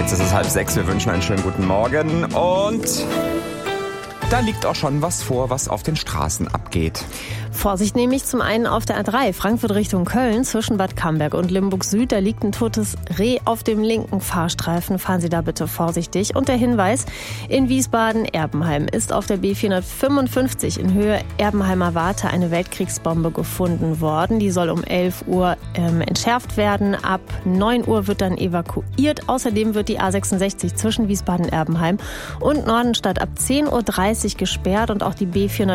Jetzt ist es 5:30. Wir wünschen einen schönen guten Morgen. Und da liegt auch schon was vor, was auf den Straßen abgeht. Vorsicht nämlich zum einen auf der A3, Frankfurt Richtung Köln, zwischen Bad Camberg und Limburg Süd. Da liegt ein totes Reh auf dem linken Fahrstreifen. Fahren Sie da bitte vorsichtig. Und der Hinweis, in Wiesbaden-Erbenheim ist auf der B455 in Höhe Erbenheimer Warte eine Weltkriegsbombe gefunden worden. Die soll um 11 Uhr entschärft werden. Ab 9 Uhr wird dann evakuiert. Außerdem wird die A66 zwischen Wiesbaden-Erbenheim und Nordenstadt ab 10.30 Uhr gesperrt. Und auch die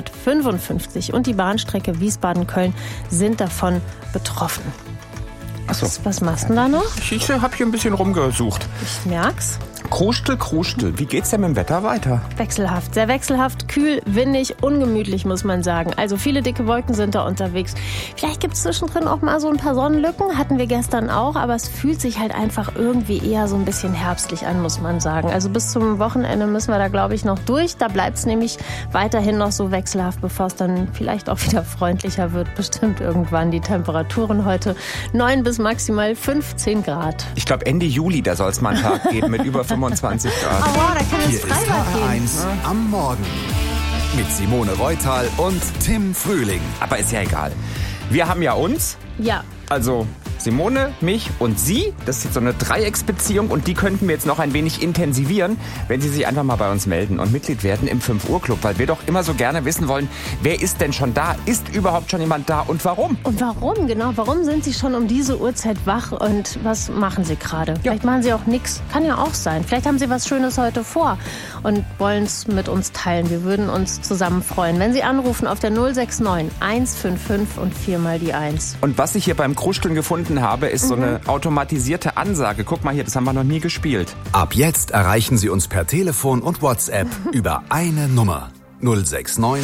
B455 und die Bahnstrecke Wiesbaden-Köln sind davon betroffen. Achso. Was machst du da noch? Ich habe hier ein bisschen rumgesucht. Ich merk's. Kruschel. Wie geht's denn mit dem Wetter weiter? Wechselhaft, sehr wechselhaft, kühl, windig, ungemütlich, muss man sagen. Also viele dicke Wolken sind da unterwegs. Vielleicht gibt's zwischendrin auch mal so ein paar Sonnenlücken, hatten wir gestern auch, aber es fühlt sich halt einfach irgendwie eher so ein bisschen herbstlich an, muss man sagen. Also bis zum Wochenende müssen wir da, glaube ich, noch durch. Da bleibt's nämlich weiterhin noch so wechselhaft, bevor es dann vielleicht auch wieder freundlicher wird. Bestimmt irgendwann die Temperaturen heute 9 bis maximal 15 Grad. Ich glaube Ende Juli, da soll es mal einen Tag geben mit über 25 Grad. Oh wow, da kann Hier ins ist Freibad gehen. HR1 am Morgen. Mit Simone Reutal und Tim Frühling. Aber ist ja egal. Wir haben ja uns, Ja. also Simone, mich und Sie. Das ist jetzt so eine Dreiecksbeziehung und die könnten wir jetzt noch ein wenig intensivieren, wenn Sie sich einfach mal bei uns melden und Mitglied werden im 5 Uhr Club, weil wir doch immer so gerne wissen wollen, wer ist denn schon da? Ist überhaupt schon jemand da und warum? Und warum, genau? Warum sind Sie schon um diese Uhrzeit wach und was machen Sie gerade? Vielleicht machen Sie auch nichts. Kann ja auch sein. Vielleicht haben Sie was Schönes heute vor und wollen es mit uns teilen. Wir würden uns zusammen freuen, wenn Sie anrufen auf der 069 155 und 4 mal die 1. Und was ich hier beim Kruscheln gefunden habe, ist so eine automatisierte Ansage. Guck mal hier, das haben wir noch nie gespielt. Ab jetzt erreichen Sie uns per Telefon und WhatsApp über eine Nummer. 069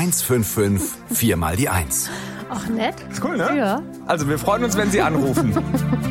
155 4 mal die 1. Ach, nett. Ist cool, ne? Ja. Also wir freuen uns, wenn Sie anrufen.